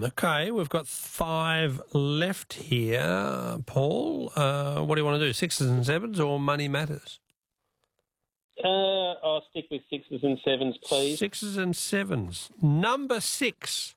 Okay, we've got 5 left here. Paul, what do you want to do, sixes and sevens or money matters? I'll stick with sixes and sevens, please. Sixes and sevens. Number 6.